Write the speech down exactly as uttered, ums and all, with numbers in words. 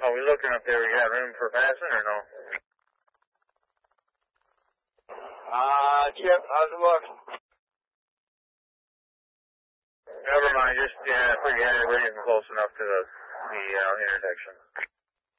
Are we looking up there? We got room for passing or no? Uh, Chip, how's it look? Never mind, just, yeah, forget it. We're getting close enough to the, the uh, intersection.